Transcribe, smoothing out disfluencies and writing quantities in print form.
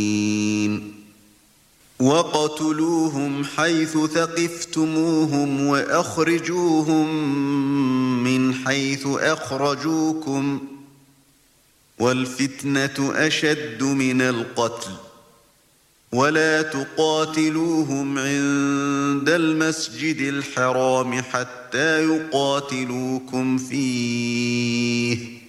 وَاقْتُلُوهُمْ حَيْثُ ثَقِفْتُمُوهُمْ وَأَخْرِجُوهُمْ مِنْ حَيْثُ أَخْرَجُوكُمْ ۚ وَالْفِتْنَةُ أَشَدُّ مِنَ الْقَتْلِ ۚ وَلَا تُقَاتِلُوهُمْ عِندَ الْمَسْجِدِ الْحَرَامِ حَتَّىٰ يُقَاتِلُوكُمْ فِيهِ